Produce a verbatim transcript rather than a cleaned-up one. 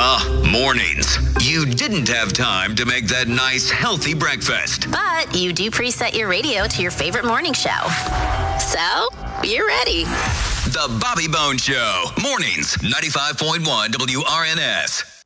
Ah, mornings. You didn't have time to make that nice, healthy breakfast. But you do preset your radio to your favorite morning show. So, you're ready. The Bobby Bones Show. Mornings, ninety-five point one W R N S.